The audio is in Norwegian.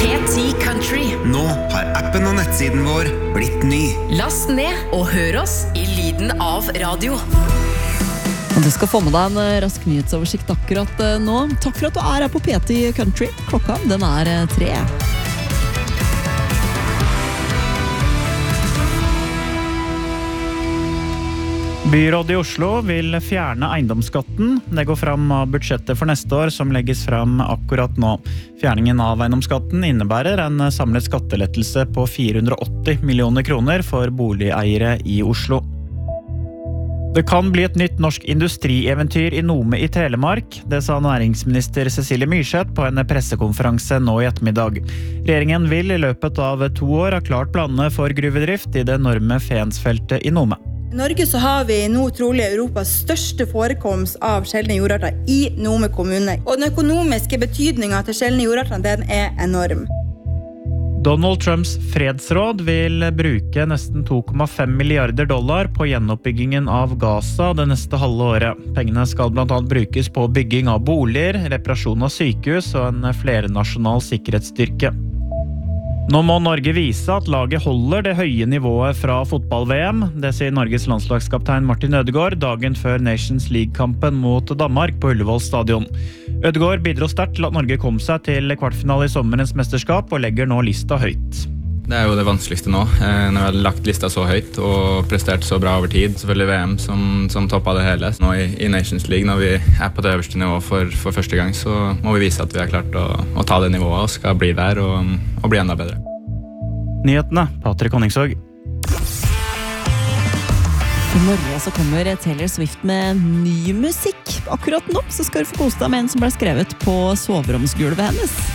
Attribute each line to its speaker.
Speaker 1: P10 Country.
Speaker 2: Nå har appen og nettsiden vår blitt ny.
Speaker 1: Last ned og hør oss i lyden av radio.
Speaker 3: Og du skal få med deg en rask nyhetsoversikt akkurat nå. Takk for at du er her på P10 Country. Klokka, den er 3.
Speaker 4: Byrådet i Oslo vil fjerne eiendomsskatten. Det går fram av budsjettet for neste år som legges fram akkurat nå. Fjerningen av eiendomsskatten innebærer en samlet skattelettelse på 480 millioner kroner for boligeiere i Oslo. Det kan bli et nytt norsk industrieventyr i Nome i Telemark. Det sa næringsminister Cecilie Myrseth på en pressekonferanse nå i ettermiddag. Regjeringen vil i løpet av 2 år ha klart planene for gruvedrift i det enorme Fensfeltet i Nome.
Speaker 5: I Norge så har vi nå trolig Europas største forekomst av sjeldne jordarter i Nome kommune. Og den økonomiske betydningen til sjeldne jordarter, den er enorm.
Speaker 4: Donald Trumps fredsråd vil bruke nesten $2,5 milliarder på gjenoppbyggingen av Gaza det neste halve året. Pengene skal blant annet brukes på bygging av boliger, reparasjon av sykehus og en flernasjonal sikkerhetsstyrke. Nå må Norge vise at laget holder det høye nivået fra fotball-VM. Det sier Norges landslagskaptein Martin Ødegaard dagen før Nations League-kampen mot Danmark på Ullevål stadion. Ødegaard bidro sterkt til at Norge kom seg til kvartfinale i sommerens mesterskap og legger nå lista høyt.
Speaker 6: Det er jo det vanskeligste nå, når vi har lagt lista så høyt og prestert så bra over tid. Selvfølgelig VM som toppet det hele. Nå i Nations League, når vi er på det øverste nivået for første gang, så må vi vise at vi har klart å ta det nivået og skal bli der og bli enda bedre.
Speaker 4: Nyhetene, Patrick Honningsvåg.
Speaker 3: I morgen så kommer Taylor Swift med ny musikk. Akkurat nå så skal du få kose deg med en som ble skrevet på soveromsgulvet hennes.